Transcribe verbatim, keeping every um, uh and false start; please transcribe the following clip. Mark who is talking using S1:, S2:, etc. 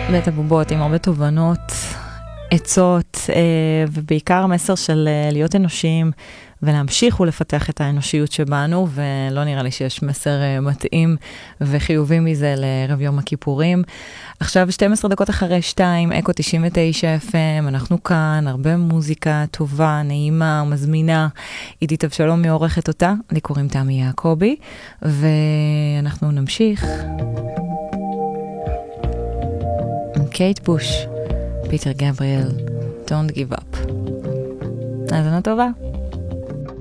S1: בית הבובות עם הרבה תובנות, עצות, ובעיקר המסר של להיות אנושיים, ולהמשיך ולפתח את האנושיות שבנו, ולא נראה לי שיש מסר מתאים וחיובי מזה לערב יום הכיפורים. עכשיו שתים עשרה דקות אחרי שתיים, אקו תשעים ותשע אף אם, אנחנו כאן, הרבה מוזיקה טובה, נעימה ומזמינה. עידית אבשלום מעורכת אותה, לי קוראים תמי יעקבי, ואנחנו נמשיך. קייט בוש, פיטר גבריאל, Don't Give Up. האזנה טובה.